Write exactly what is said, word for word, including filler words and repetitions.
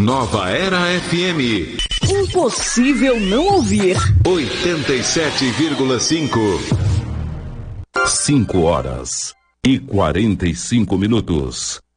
Nova Era F M. Impossível não ouvir. oitenta e sete vírgula cinco. Cinco horas e quarenta e cinco minutos.